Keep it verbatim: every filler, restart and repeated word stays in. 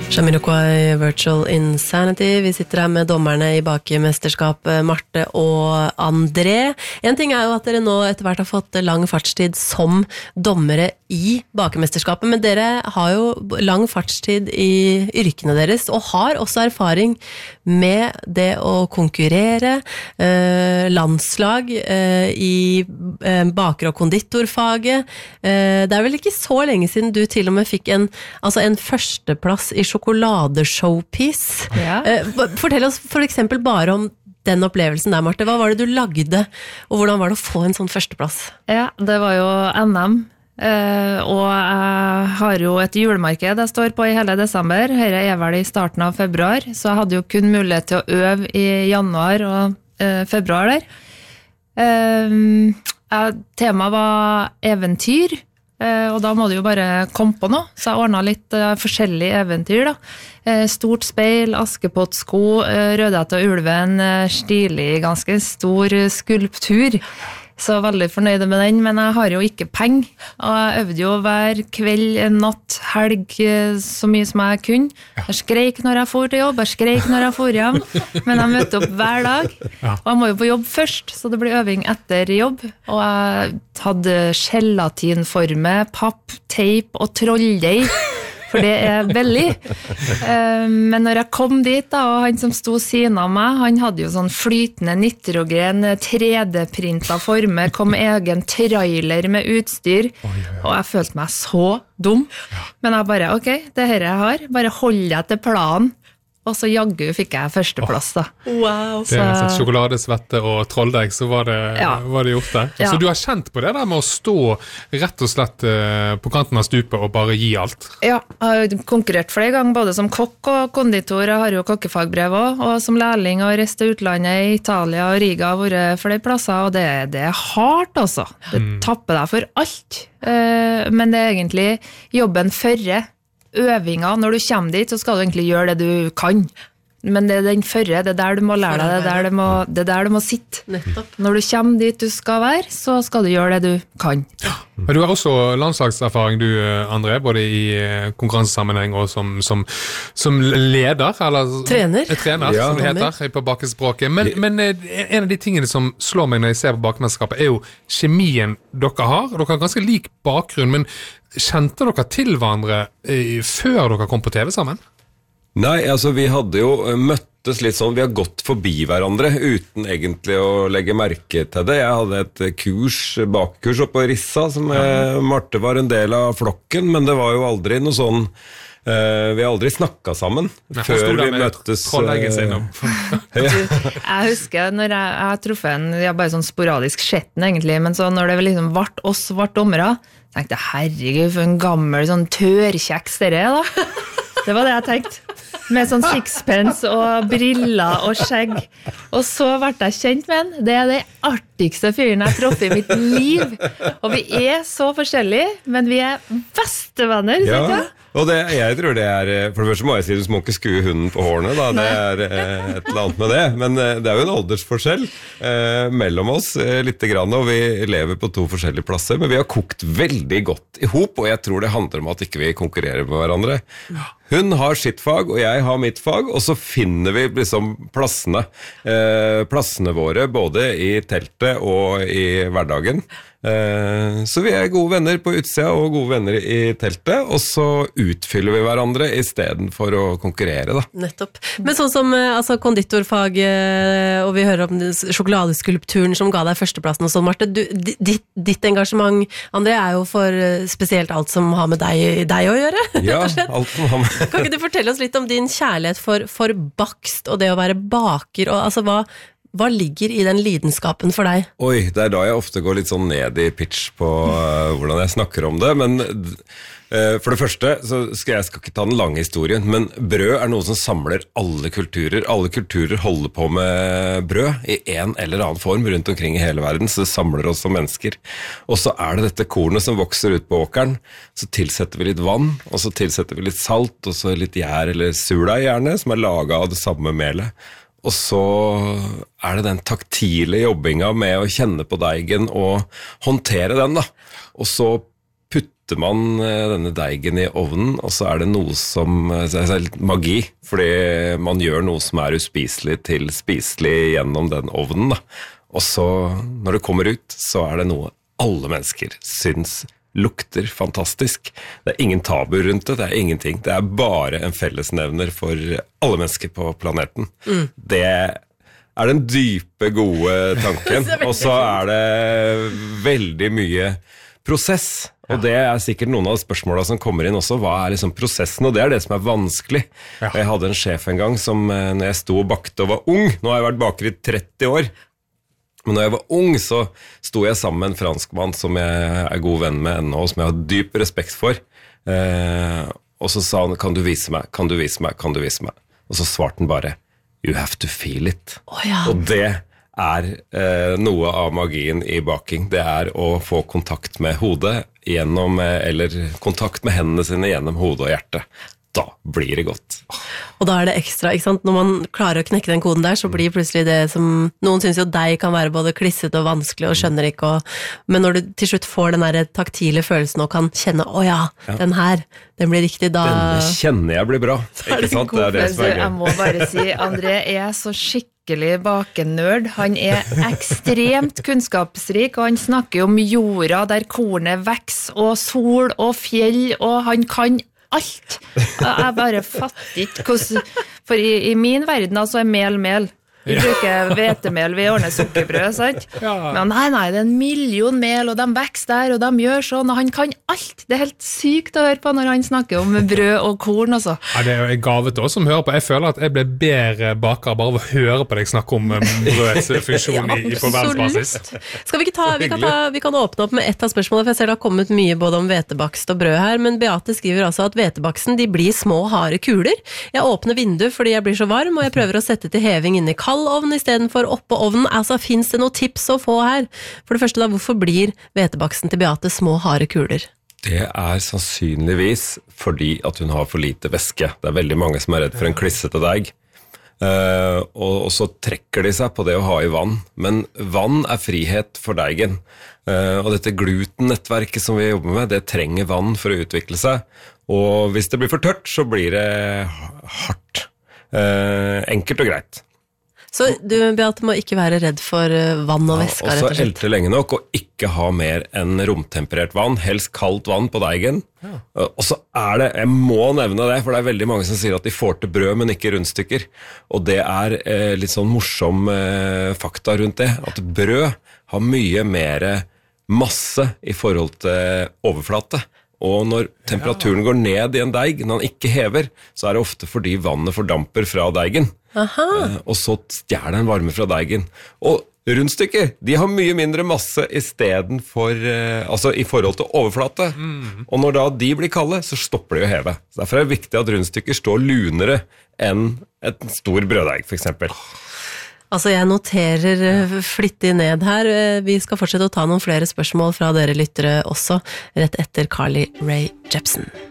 Jamiroquai, Virtual Insanity. Vi sitter her med dommerne i bakemesterskapet, Marte og André. En ting er jo at dere nå etter hvert har fått lang fartstid som dommere i bakemesterskapet, men dere har jo lang fartstid i yrkene deres, og har også erfaring med det å konkurrere, eh, landslag eh, i eh, baker- og konditorfaget. Eh, det er vel ikke så lenge siden du til og med fikk en, altså en førsteplass i sjokoladeshowpiece. Ja. Fortell oss for eksempel bare om den opplevelsen der, Marte. Hva var det du lagde, og hvordan var det å få en sånn førsteplass? Ja, det var jo N M, og jeg har jo et julemarked jeg står på i hele desember. Dette er vel i starten av februar, så jeg hadde jo kun mulighet til å øve i januar og februar der. Temaet var eventyr, og da må du jo bare komme på noe, så jeg ordnet litt uh, forskjellige eventyr da. Uh, stort speil, Askepott-sko, uh, Rødhette og ulven, uh, stilig, ganske stor uh, skulptur. Så veldig fornøyd med den, men jeg har jo ikke penger, og jeg øvde jo hver kveld, natt, helg, uh, så mye som jeg kunne. Jeg skrek når jeg for til jobb, jeg skrek når jeg for hjem, men jeg møtte opp hver dag, og jeg må jo på jobb først, så det blir øving etter jobb, og jeg hadde gelatinforme, papp, teip og trolldeig, for det er veldig. Men når jeg kom dit da, og han som sto siden av meg, han hadde jo sånn flytende nitrogen, tre D-printa former, kom med egen trailer med utstyr, og jeg følte meg så dum. Men jeg bare, ok, det her jeg har, bare hold jeg til planen. Og så jaggu fikk jeg førsteplass da. Wow. Det er så... sjokoladesvette og trolldeig, så var det, ja. var det gjort det. Ja. Så du har kjent på det der med å stå rett og slett på kanten av stupet og bare gi alt? Ja, jeg har jo konkurrert flere ganger, både som kokk og konditor. Jeg har jo kokkefagbrev også, og som lærling og reist til utlandet i Italia og Riga har vært flere plasser, og det, det er hardt altså. Det mm. tapper deg for alt. Men det er egentlig jobben førre. Øvinga, når du kommer dit, så skal du egentlig gjøre det du kan. Men det er den førre, det er der du må lære deg, det er der du må, det er der du må sitte. Nettopp. Når du kommer dit du skal være, så skal du gjøre det du kan. Men du har også landslagserfaring, du, André, både i konkurransesammenheng og som, som, som leder, eller trener, trener ja. Som det heter på bakespråket. Men, men en av de tingene som slår meg når jeg ser på bakemesterskapet, er jo kjemien dere har. Dere har ganske lik bakgrunn, men kjente dere til hverandre før dere kom på T V sammen? Nei, altså vi hadde jo møttes litt sånn, vi har gått forbi hverandre uten egentlig å legge merke til det. Jeg hadde et kurs, bakkurs oppe på Rissa, som ja. Marte var en del av flokken, men det var jo aldri noe sånn, uh, vi har aldri snakket sammen Nei, før vi møttes. Uh, jeg husker når jeg, jeg har truffet en, jeg bare sånn sporadisk skjetten egentlig, men så når det liksom vart oss, vart dommere, tenkte jeg, herregud, for en gammel sånn tørkjeks dere er da. Det var det jeg tenkte. Med sånn sixpence og briller og skjegg. Og så ble jeg kjent med han. Det er det artigste fyren jeg har truffet i mitt liv. Og vi er så forskjellige, men vi er bestevenner, ja. synes jeg. Og det, jeg tror det er, for det første må jeg si, du må ikke skue hunden på hårene, da, det er eh, et eller annet med det, men eh, det er jo en aldersforskjell eh, mellom oss, eh, litt grann, og vi lever på to forskjellige plasser, men vi har kokt veldig godt i hop, og jeg tror det handler om at ikke vi konkurrerer med hverandre. Hun har sitt fag, og jeg har mitt fag, og så finner vi liksom plassene, eh, plassene våre, både i teltet og i hverdagen. Eh, så vi er gode venner på utsida og gode venner i teltet, og så utfyller vi hverandre i stedet for å konkurrere da. Nettopp. Men sånn som altså, konditorfaget, og vi hører om sjokoladeskulpturen som ga deg førsteplassen og sånn, Marte, du, ditt, ditt engasjement, André, er jo for spesielt alt som har med deg, deg å gjøre. Ja, alt som har med. Kan ikke du fortelle oss litt om din kjærlighet for, for bakst og det å være baker, og altså hva Hva ligger i den lidenskapen for deg? Oi, det er da jeg ofte går litt sånn ned i pitch på uh, hvordan jeg snakker om det, men uh, for det første så skal jeg skal ikke ta den lange historien, men brød er noe som samler alle kulturer. Alle kulturer holder på med brød i en eller annen form rundt omkring i hele verden, så det samler oss som mennesker. Og så er det dette kornet som vokser ut på åkeren, så tilsetter vi litt vann, og så tilsetter vi litt salt, og så litt gjær eller surdeig gjerne, som er laget av det samme melet. Og så er det den taktile jobbinga med å kjenne på deigen og håndtere den da. Og så putte putter man denne deigen i ovnen, og så er det noe som så er det litt magi, fordi man gjør noe som er uspiselig til spiselig gjennom den ovnen. Da. Og så, når det kommer ut, så er det noe alle mennesker syns lukter fantastisk. Det er ingen tabu rundt det, det er ingenting. Det er bare en fellesnevner for alle mennesker på planeten. Mm. Det er den dype, gode tanken, og så er det veldig mye prosess, og det er sikkert noen av spørsmålene som kommer inn også, hva er liksom prosessen, og det er det som er vanskelig. Ja. Jeg hadde en sjef en gang som, når jeg sto og bakte og var ung, nå har jeg vært baker i tretti år, men når jeg var ung så sto jeg sammen med en franskmann som jeg er god venn med ennå, og som jeg har dyp respekt for, eh, og så sa han, kan du vise meg, kan du vise meg, kan du vise meg, og så svarte han bare, you have to feel it. Oh, ja. Og det er eh, noe av magien i baking. Det er å få kontakt med hodet gjennom, eller kontakt med hendene sine gjennom hodet og hjertet. Da blir det godt. Og da er det ekstra, ikke sant? Når man klarer å knekke den koden der, så blir plutselig det som, noen synes jo deg kan være både klissete og vanskelig og skjønner ikke, og, men når du til slutt får den der taktile følelsen og kan kjenne, å ja, ja. den her, den blir riktig, da... Denne kjenner jeg blir bra, ikke sant? Det er det som er gøy. Jeg må bare si, André er så skikkelig bakenerd. Han er ekstremt kunnskapsrik, og han snakker om jorda der kornet vekser, og sol og fjell, og han kan alt. Jeg bare fatter ikke hvordan, for i, i min verden altså er mel mel. Vi bruker hvetemel, vi ordner sukkerbrød, sant? Ja. Men nei, nei, det er en million mel, og de vekster der, og de gjør sånn, og han kan alt. Det er helt sykt å høre på når han snakker om brød og korn, altså. Ja, det er jo en gave til oss som hører på. Jeg føler at jeg ble bedre baker bare av å høre på deg snakke om brødets funksjon ja, i, på verdensbasis. Skal vi ikke ta, vi kan, ta, vi kan åpne opp med ett av spørsmålene, for jeg ser det har kommet mye både om hvetebakst og brød her, men Beate skriver altså at hvetebaksten, de blir små, harde kuler. Jeg åpner vinduet fordi jeg blir så varm, og jeg prøver å sette til heving inne i kald ovn i stedet for oppå ovnen. Altså, finnes det noen tips å få her? For det første da, hvorfor blir hvetebaksten til Beate små, harde kuler? Det er sannsynligvis fordi at hun har for lite væske. Det er veldig mange som er redd for en klissete deig. Uh, og, og så trekker de seg på det å ha i vann. Men vann er frihet for deigen. Uh, og dette glutennettverket som vi jobber med, det trenger vann for å utvikle seg. Og hvis det blir for tørt, så blir det hardt. Uh, enkelt og greit. Så du, Beate, må ikke være redd for vann og væske, ja, rett og slett. Og så elte lenge nok, og ikke ha mer enn romtemperert vann, helst kaldt vann på deigen. Ja. Og så er det, jeg må nevne det, for det er veldig mange som sier at de får til brød, men ikke rundstykker. Og det er eh, litt sånn morsom eh, fakta rundt det, at brød har mye mer masse i forhold til overflate. Og når temperaturen går ned i en deig, når den ikke hever, så er det ofte fordi vannet fordamper fra deigen. Aha. Og så stjeler den varme fra deigen. Og rundstykker, de har mye mindre masse i stedet for, altså i forhold til overflate. Mm. Og når da de blir kalde, så stopper de å heve. Så derfor er det viktig at rundstykker står lunere enn et stor brøddeig, for eksempel. Altså, jeg noterer flittig ned her. Vi skal fortsette å ta noen flere spørsmål fra dere lyttere også, rett etter Carly Rae Jepsen.